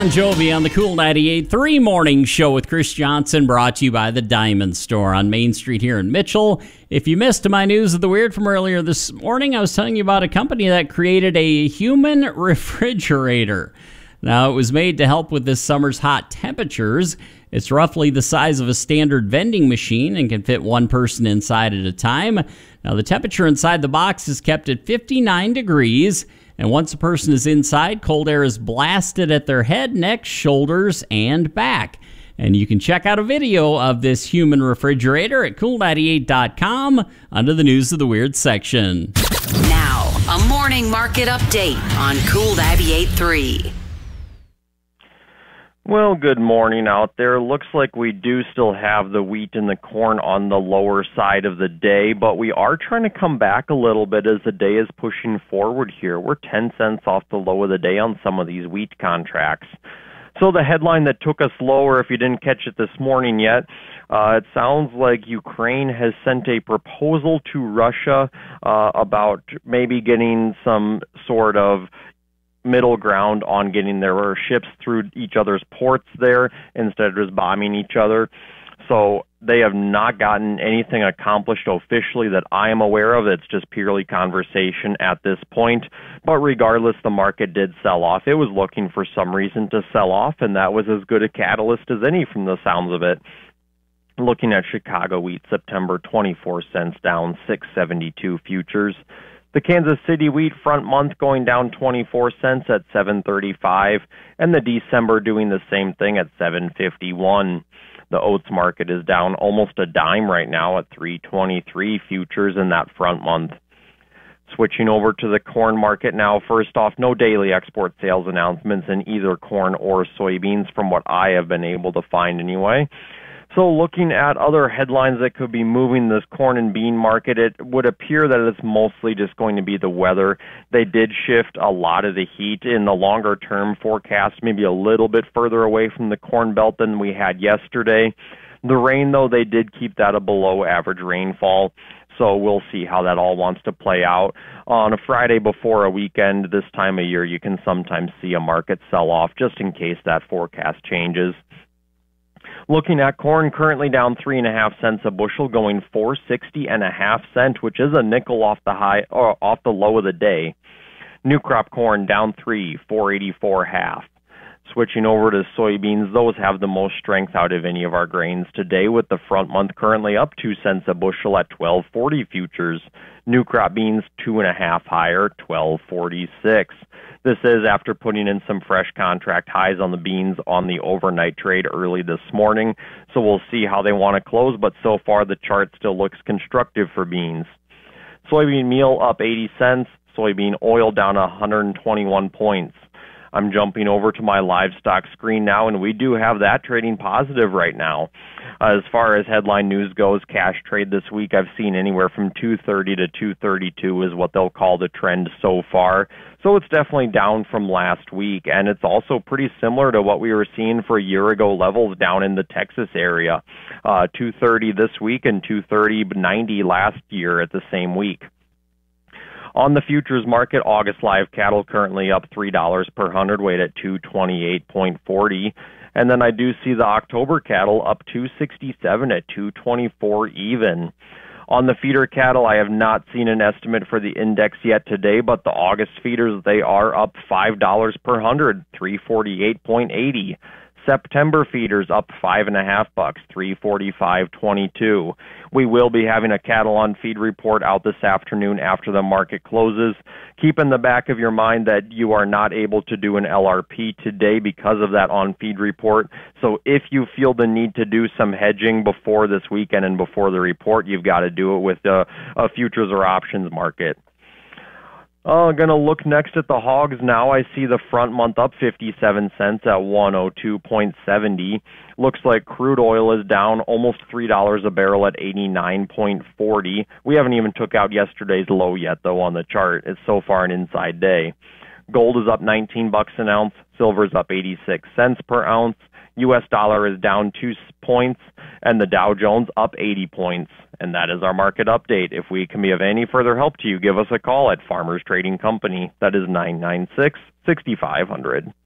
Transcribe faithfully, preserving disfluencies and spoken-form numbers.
Jovi on the Cool ninety-eight point three Morning Show with Chris Johnson, brought to you by the Diamond Store on Main Street here in Mitchell. If you missed my news of the weird from earlier this morning, I was telling you about a company that created a human refrigerator. Now, it was made to help with this summer's hot temperatures. It's roughly the size of a standard vending machine and can fit one person inside at a time. Now, the temperature inside the box is kept at fifty-nine degrees. And once a person is inside, cold air is blasted at their head, neck, shoulders, and back. And you can check out a video of this human refrigerator at cool ninety-eight dot com under the News of the Weird section. Now, a morning market update on Cool ninety-eight point three. Well, good morning out there. Looks like we do still have the wheat and the corn on the lower side of the day, but we are trying to come back a little bit as the day is pushing forward here. We're ten cents off the low of the day on some of these wheat contracts. So the headline that took us lower, if you didn't catch it this morning yet, uh, it sounds like Ukraine has sent a proposal to Russia uh, about maybe getting some sort of middle ground on getting their ships through each other's ports there instead of just bombing each other. So they have not gotten anything accomplished officially that I am aware of. It's just purely conversation at this point. But regardless, the market did sell off. It was looking for some reason to sell off, and that was as good a catalyst as any from the sounds of it. Looking at Chicago wheat, September, twenty-four cents down, six seventy-two futures. The Kansas City wheat front month going down twenty-four cents at seven thirty-five, and the December doing the same thing at seven fifty-one. The oats market is down almost a dime right now at three twenty-three futures in that front month. Switching over to the corn market now. First off, no daily export sales announcements in either corn or soybeans from what I have been able to find anyway. So looking at other headlines that could be moving this corn and bean market, it would appear that it's mostly just going to be the weather. They did shift a lot of the heat in the longer term forecast, maybe a little bit further away from the corn belt than we had yesterday. The rain, though, they did keep that a below average rainfall. So we'll see how that all wants to play out. On a Friday before a weekend this time of year, you can sometimes see a market sell off just in case that forecast changes. Looking at corn, currently down three and a half cents a bushel, going four sixty and a half cent, which is a nickel off the high or off the low of the day. New crop corn down three, four eighty four half. Switching over to soybeans, those have the most strength out of any of our grains today, with the front month currently up two cents a bushel at twelve forty futures. New crop beans two and a half higher, twelve forty six. This is after putting in some fresh contract highs on the beans on the overnight trade early this morning. So we'll see how they want to close, but so far the chart still looks constructive for beans. Soybean meal up eighty cents, soybean oil down one hundred twenty-one points. I'm jumping over to my livestock screen now, and we do have that trading positive right now. Uh, as far as headline news goes, cash trade this week I've seen anywhere from two thirty to two thirty-two is what they'll call the trend so far. So it's definitely down from last week, and it's also pretty similar to what we were seeing for a year ago levels down in the Texas area. Uh, two thirty this week and two thirty ninety last year at the same week. On the futures market, August live cattle currently up three dollars per hundredweight at two twenty-eight forty. And then I do see the October cattle up two sixty-seven at two twenty-four even. On the feeder cattle, I have not seen an estimate for the index yet today, but the August feeders, they are up five dollars per hundred, three forty-eight eighty. September feeders up five and a half bucks, three forty-five twenty-two. We will be having a cattle on feed report out this afternoon after the market closes. Keep in the back of your mind that you are not able to do an L R P today because of that on feed report. So if you feel the need to do some hedging before this weekend and before the report, you've got to do it with a, a futures or options market. Oh, going to look next at the hogs now. I see the front month up fifty-seven cents at one oh two seven oh. Looks like crude oil is down almost three dollars a barrel at eighty-nine forty. We haven't even took out yesterday's low yet, though, on the chart. It's so far an inside day. Gold is up nineteen bucks an ounce. Silver is up eighty-six cents per ounce. U S dollar is down two points, and the Dow Jones up eighty points. And that is our market update. If we can be of any further help to you, give us a call at Farmers Trading Company. That is nine nine six, six five zero zero.